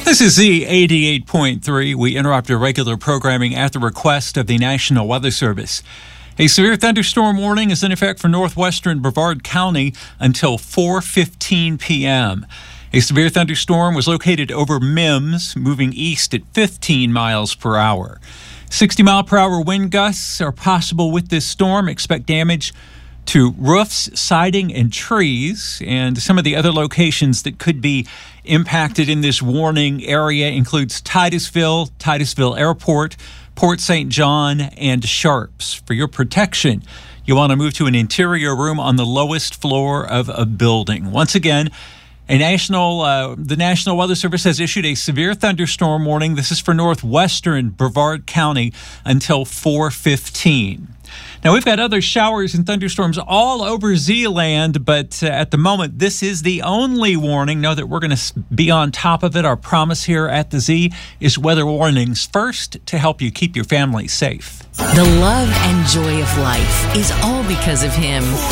This is Z88.3. We interrupt our regular programming at the request of the National Weather Service. A severe thunderstorm warning is in effect for northwestern Brevard County until 4:15 p.m. A severe thunderstorm was located over Mims, moving east at 15 miles per hour. 60-mile-per-hour wind gusts are possible with this storm. Expect damage to roofs, siding, and trees. And some of the other locations that could be impacted in this warning area includes Titusville Airport, Port St. John, and Sharps. For your protection, you want to move to an interior room on the lowest floor of a building. Once again, the National Weather Service has issued a severe thunderstorm warning. This is for northwestern Brevard County until 4:15. Now, we've got other showers and thunderstorms all over Z-land, but at the moment, this is the only warning. Know that we're going to be on top of it. Our promise here at the Z is weather warnings first to help you keep your family safe. The love and joy of life is all because of him.